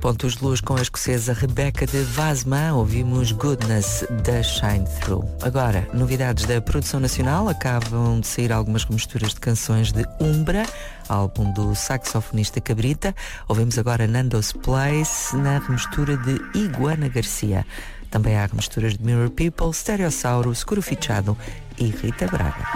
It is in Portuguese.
Pontos de luz com a escocesa Rebecca de Vasma. Ouvimos Goodness da Shine Through. Agora, novidades da produção nacional. Acabam de sair algumas remisturas de canções de Umbra, álbum do saxofonista Cabrita. Ouvimos agora Nando's Place na remistura de Iguana Garcia. Também há remisturas de Mirror People, Stereossauro, Scuro Fichado e Rita Braga.